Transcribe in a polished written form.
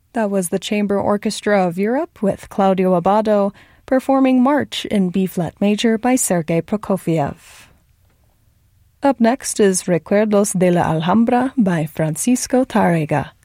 That was the Chamber Orchestra of Europe with Claudio Abbado performing March in B-flat major by Sergei Prokofiev. Up next is Recuerdos de la Alhambra by Francisco Tárrega.